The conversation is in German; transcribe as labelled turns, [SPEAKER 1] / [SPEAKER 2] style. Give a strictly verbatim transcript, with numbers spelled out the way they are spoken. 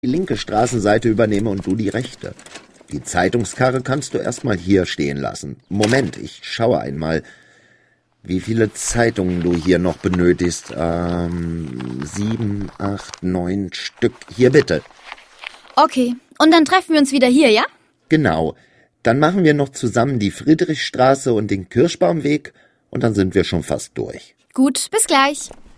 [SPEAKER 1] die linke Straßenseite übernehme und du die rechte. Die Zeitungskarre kannst du erstmal hier stehen lassen. Moment, ich schaue einmal, wie viele Zeitungen du hier noch benötigst. Ähm, sieben, acht, neun Stück. Hier bitte.
[SPEAKER 2] Okay, und dann treffen wir uns wieder hier, ja?
[SPEAKER 1] Genau. Dann machen wir noch zusammen die Friedrichstraße und den Kirschbaumweg und dann sind wir schon fast durch.
[SPEAKER 2] Gut, bis gleich.